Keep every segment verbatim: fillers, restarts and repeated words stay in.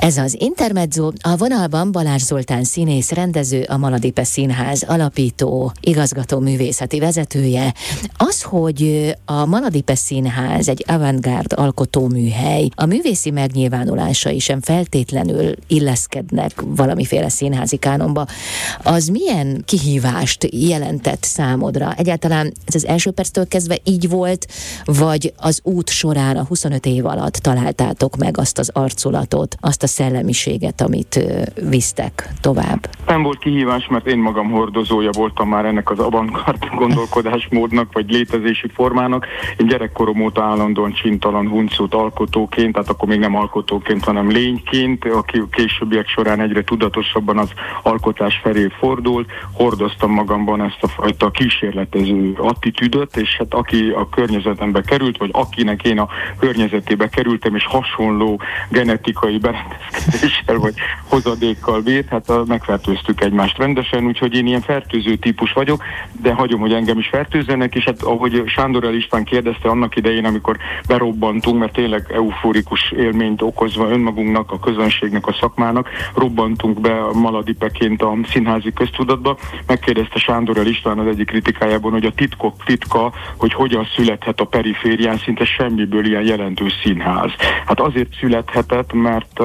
Ez az Intermezzo, a vonalban Balázs Zoltán színész, rendező, a Maladipe Színház alapító, igazgató művészeti vezetője. Az, hogy a Maladipe Színház egy avantgárd alkotóműhely, a művészi megnyilvánulásai sem feltétlenül illeszkednek valamiféle színházi kánonba, az milyen kihívást jelentett számodra? Egyáltalán ez az első perctől kezdve így volt, vagy az út során a huszonöt év alatt találtátok meg azt az arculatot, azt a szellemiséget, amit ö, visztek tovább? Nem volt kihívás, mert én magam hordozója voltam már ennek az avantgárd gondolkodásmódnak, vagy létezési formának. Én gyerekkorom óta állandóan csintalan huncut alkotóként, tehát akkor még nem alkotóként, hanem lényként, aki későbbiek során egyre tudatosabban az alkotás felé fordult. Hordoztam magamban ezt a fajta kísérletező attitűdöt, és hát aki a környezetembe került, vagy akinek én a környezetébe kerültem, és hasonló genetikai berendezkedéssel vagy hozadékkal bírt, hát a, megfertőztük egymást rendesen, úgyhogy én ilyen fertőző típus vagyok, de hagyom, hogy engem is fertőzzenek, és hát ahogy Sándor István kérdezte annak idején, amikor berobbantunk, mert tényleg euforikus élményt okozva önmagunknak, a közönségnek, a szakmának, robbantunk be Maladipeként a színházi köztudatba, megkérdezte Sándor István az egyik kritikájában, hogy a titkok titka, hogy hogyan születhet a periférián szinte semmiből ilyen jelentős színház. Hát azért születhetett, mert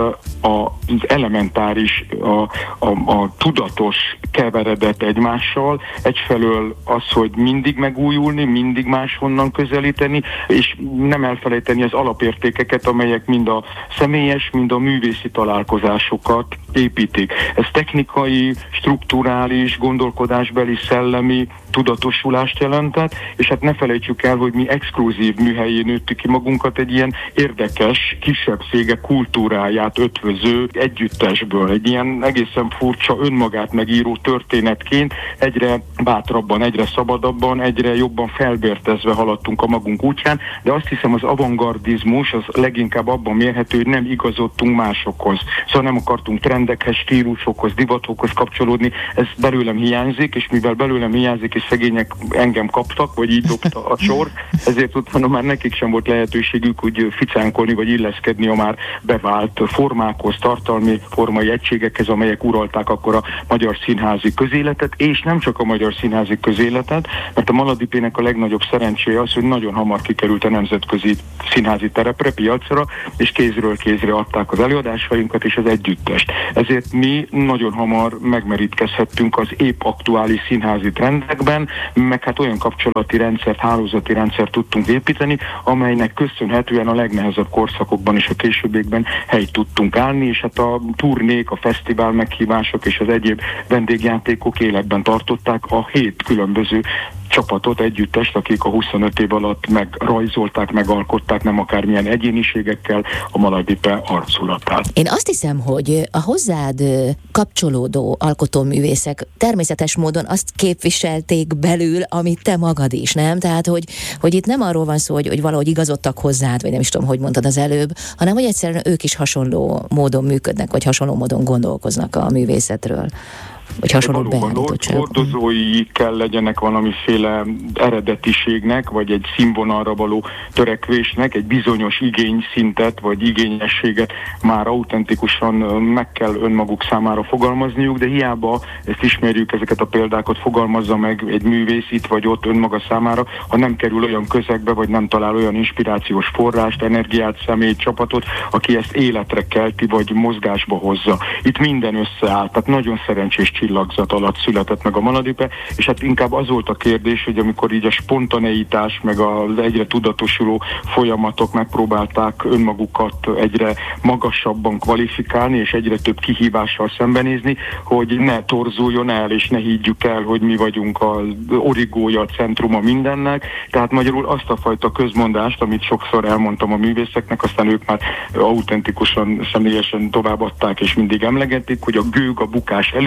az elementáris, a, a, a tudatos keveredett egymással, egyfelől az, hogy mindig megújulni, mindig máshonnan közelíteni, és nem elfelejteni az alapértékeket, amelyek mind a személyes, mind a művészi találkozásokat építik. Ez technikai, strukturális, gondolkodásbeli, szellemi tudatosulást jelentett, és hát ne felejtsük el, hogy mi exkluzív műhelyén nőttük ki magunkat egy ilyen érdekes, kisebb szége kultúráját ötvöző együttesből. Egy ilyen egészen furcsa önmagát megíró történetként egyre bátrabban, egyre szabadabban, egyre jobban felvértezve haladtunk a magunk útján, de azt hiszem az avantgardizmus az leginkább abban mérhető, hogy nem igazodtunk másokhoz. Szóval nem akartunk trendekhez, stílusokhoz, divatokhoz kapcsolódni, ez belőlem hiányzik, és mivel belőlem hiányzik, és szegények engem kaptak, vagy így dobta a sor, ezért utána már nekik sem volt lehetőségük úgy ficánkolni, vagy illeszkedni a már bevált formákhoz, tartalmi formai egységekhez, amelyek uralták akkor a magyar színházi közéletet, és nem csak a magyar színházi közéletet, mert a Maladipének a legnagyobb szerencséje az, hogy nagyon hamar kikerült a nemzetközi színházi terepre, piacra, és kézről kézre adták az előadásainkat és az együttest. Ezért mi nagyon hamar megmerítkezhettünk az épp aktuális színházi trendekben, meg hát olyan kapcsolati rendszert, hálózati rendszert tudtunk építeni, amelynek köszönhetően a legnehezebb korszakokban és a későbbiekben helyt tudtunk állni, és hát a turnék, a fesztivál meghívások és az egyéb vendégjátékok életben tartották a hét különböző csapatot, együttest, akik a huszonöt év alatt megrajzolták, megalkották, nem akármilyen egyéniségekkel a Maladipe arculatát. Én azt hiszem, hogy a hozzád kapcsolódó alkotóművészek természetes módon azt képviselték belül, amit te magad is, nem? Tehát, hogy, hogy itt nem arról van szó, hogy, hogy valahogy igazodtak hozzád, vagy nem is tudom, hogy mondtad az előbb, hanem hogy egyszerűen ők is hasonló módon működnek, vagy hasonló módon gondolkoznak a művészetről. Vagy hasonló beállítottság. Hordozói kell legyenek valamiféle eredetiségnek, vagy egy színvonalra való törekvésnek, egy bizonyos igényszintet, vagy igényességet már autentikusan meg kell önmaguk számára fogalmazniuk, de hiába ezt ismerjük, ezeket a példákat fogalmazza meg egy művész itt vagy ott önmaga számára, ha nem kerül olyan közegbe, vagy nem talál olyan inspirációs forrást, energiát, személyt, csapatot, aki ezt életre kelti, vagy mozgásba hozza. Itt minden összeáll, tehát nagyon szerencsés csillagzat alatt született meg a Maladipe, és hát inkább az volt a kérdés, hogy amikor így a spontaneitás, meg az egyre tudatosuló folyamatok megpróbálták önmagukat egyre magasabban kvalifikálni, és egyre több kihívással szembenézni, hogy ne torzuljon el, és ne higgyük el, hogy mi vagyunk az origója, a centruma mindennek. Tehát magyarul azt a fajta közmondást, amit sokszor elmondtam a művészeknek, aztán ők már autentikusan, személyesen továbbadták, és mindig emlegetik, hogy a gőg a bukás előjele,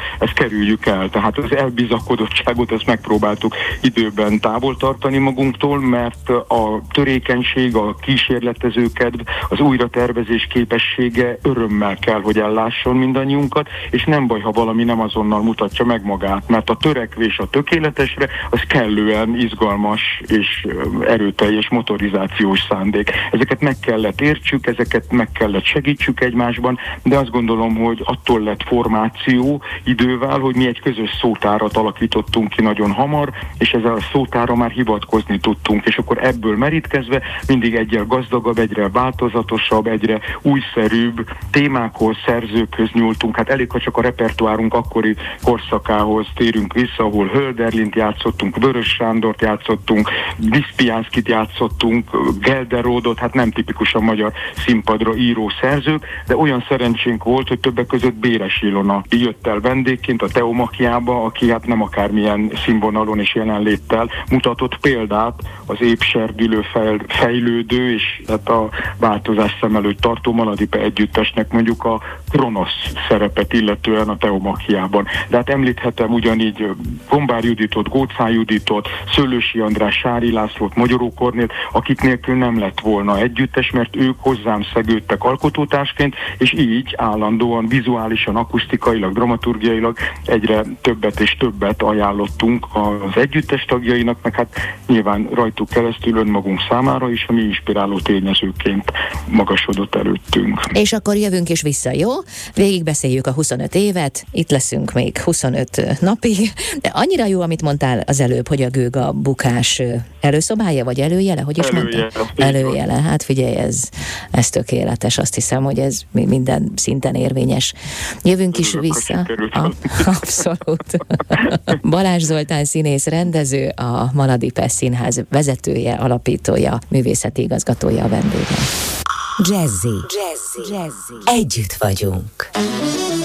ezt kerüljük el. Tehát az elbizakodottságot ezt megpróbáltuk időben távol tartani magunktól, mert a törékenység, a kísérletező kedv, az újratervezés képessége örömmel kell, hogy ellásson mindannyiunkat, és nem baj, ha valami nem azonnal mutatja meg magát, mert a törekvés a tökéletesre, az kellően izgalmas és erőteljes motorizációs szándék. Ezeket meg kellett értsük, ezeket meg kellett segítsük egymásban, de azt gondolom, hogy attól lett formáció idővel, hogy mi egy közös szótárat alakítottunk ki nagyon hamar, és ezzel a szótára már hivatkozni tudtunk, és akkor ebből merítkezve mindig egyre gazdagabb, egyre változatosabb, egyre újszerűbb témákhoz, szerzőkhöz nyúltunk. Hát elég, ha csak a repertoárunk akkori korszakához térünk vissza, ahol Hölderlint játszottunk, Vörös Sándort játszottunk, Viszpiánszkit játszottunk, Gelderódot, hát nem tipikusan magyar színpadra író szerzők, de olyan szerencsénk volt, hogy többek között Béres Ilona jött el vendégként a Teomachiába, aki hát nem akármilyen színvonalon és jelenléttel mutatott példát az épp serdülő, fejlődő és hát a változás szem előtt tartó Maladipe együttesnek mondjuk a Kronosz szerepet illetően a Teomachiában. De hát említhetem ugyanígy Gombár Juditot, Góczán Juditot, Szőlősi András, Sári Lászlót, Magyaró Kornélt, akik nélkül nem lett volna együttes, mert ők hozzám szegődtek alkotótársként, és így állandóan vizuálisan, akusztikailag, dramaturgiailag egyre többet és többet ajánlottunk az együttes tagjainak, meg hát nyilván rajtuk keresztül önmagunk számára is, ami inspiráló tényezőként magasodott előttünk. És akkor jövünk is vissza, jó? Végigbeszéljük a huszonöt évet, itt leszünk még huszonöt napig, de annyira jó, amit mondtál az előbb, hogy a Gőga bukás előszobája, vagy előjele, hogy is Előjele. mondtál? Előjele. Hát figyelj, ez, ez tökéletes, azt hiszem, hogy ez minden szinten érvényes. Jövünk is vissza. A, abszolút. Balázs Zoltán színész, rendező, a Maladipe Színház vezetője, alapítója, művészeti igazgatója a vendége. Jazzy. Jazzy. Jazzy. Együtt vagyunk.